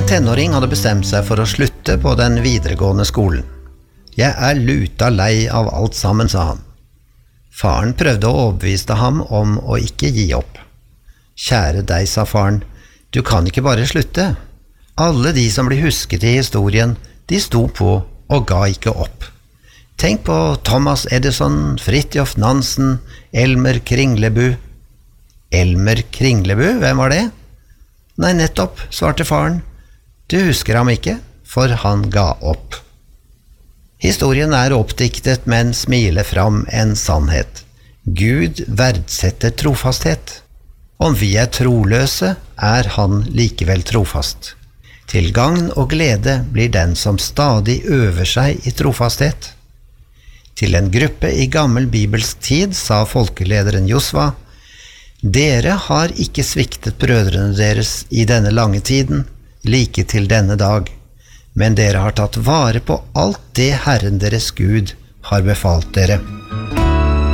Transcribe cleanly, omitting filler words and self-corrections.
tenåring hadde bestemt seg for å slutte på den videregående skolen. «Jeg luta lei av alt sammen», sa han. Faren prøvde å overbevise ham om å ikke gi opp. «Kjære deg», sa faren, «du kan ikke bare slutte. Alle de som blir husket i historien, de sto på og ga ikke opp. Tenk på Thomas Edison, Fridtjof Nansen, Elmer Kringlebu.» «Elmer Kringlebu? Hvem var det?» «Nei, nettopp», svarte faren. «Du husker ham ikke, for han ga opp.» Historien oppdiktet, men smiler fram en sannhet. Gud verdsetter trofasthet. Om vi troløse, han likevel trofast. Til gagn og glede blir den som stadig øver seg i trofasthet. Til en gruppe i gammel bibelsk tid sa folkelederen Josva: «Dere har ikke sviktet brødrene deres i denne lange tiden, like til denne dag, men dere har tatt vare på alt det Herren deres Gud har befalt dere.»